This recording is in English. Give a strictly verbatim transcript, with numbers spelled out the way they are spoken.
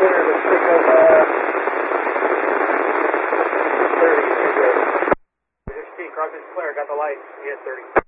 clear the signal, uh, thirty. H T, cross is clear, got the light, he has thirty.